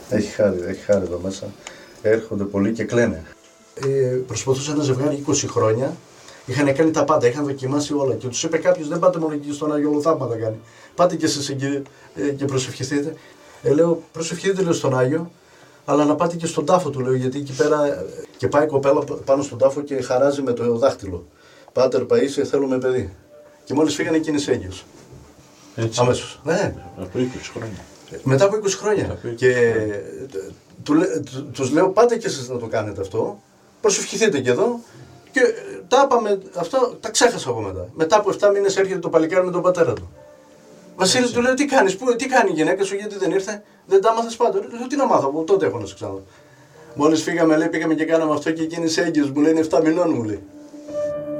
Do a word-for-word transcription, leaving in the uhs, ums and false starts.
Έχει χάρη, έχει χάρη εδώ μέσα. Έρχονται πολλοί και κλαίνε. Ε, προσπαθούσε ένα ζευγάρι είκοσι χρόνια. Είχαν κάνει τα πάντα, είχαν δοκιμάσει όλα. Και του είπε κάποιο: δεν πάτε μόνο εκεί στον Άγιο, όλο θαύματα κάνει. Πάτε και εσεί εκεί ε, και προσευχηθείτε. Ε, λέω: προσευχηθείτε, λέω, στον Άγιο, αλλά να πάτε και στον τάφο του, λέω, γιατί εκεί πέρα. Και πάει η κοπέλα πάνω στον τάφο και χαράζει με το δάχτυλο. Πάτερ Παΐσιε, θέλουμε παιδί. Και μόλις φύγανε εκείνης έγκυος. Έτσι. Αμέσως. Ναι. Από είκοσι χρόνια. Μετά από είκοσι χρόνια. είκοσι Και του, του, τους λέω: πάτε και εσείς να το κάνετε αυτό. Προσευχηθείτε και εδώ. Και τα είπαμε, αυτό τα ξέχασα από μετά. Μετά από επτά μήνες έρχεται το παλικάρι με τον πατέρα του. Βασίλη, του λέω: τι κάνεις, πού, τι κάνει η γυναίκα σου, γιατί δεν ήρθε, δεν τα μάθες πάντα. Λέω: τι να μάθω, από τότε έχω να σε ξαναδώ. Μόλις φύγαμε, λέει, πήγαμε και κάναμε αυτό και εκείνη έγκυος μου λέει: είναι επτά μηνών, μου λέει.